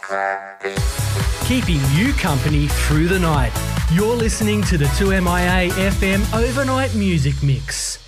Keeping you company through the night. You're listening to the 2MIA FM Overnight Music Mix.